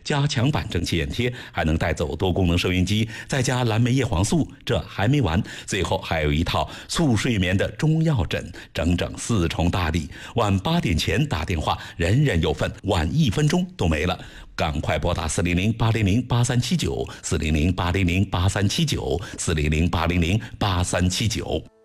加强版蒸汽眼贴，还能带走多功能收音机，再加蓝莓叶黄素。这还没完，最后还有一套促睡眠的中药枕，整整4重大礼。晚8点前打电话，人人有份，晚1分钟都没了。赶快拨打400-800-8379，400-800-8379，400-800-8379。